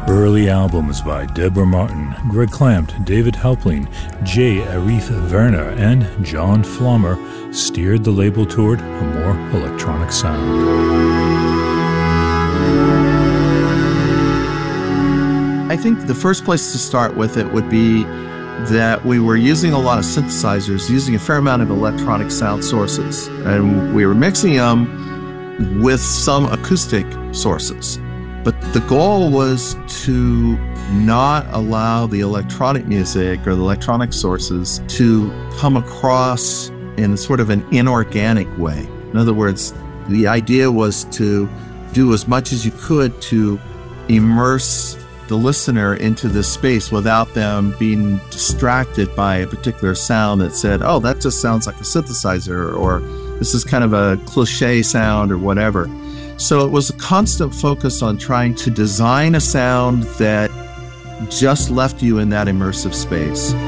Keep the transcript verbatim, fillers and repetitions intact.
Early albums by Deborah Martin, Greg Clampt, David Halpling, J. Arith Werner, and John Flommer steered the label toward a more electronic sound. I think the first place to start with it would be that we were using a lot of synthesizers, using a fair amount of electronic sound sources, and we were mixing them with some acoustic sources. But the goal was to not allow the electronic music or the electronic sources to come across in sort of an inorganic way. In other words, the idea was to do as much as you could to immerse the listener into this space without them being distracted by a particular sound that said, oh, that just sounds like a synthesizer, or this is kind of a cliche sound, or whatever. So it was a constant focus on trying to design a sound that just left you in that immersive space.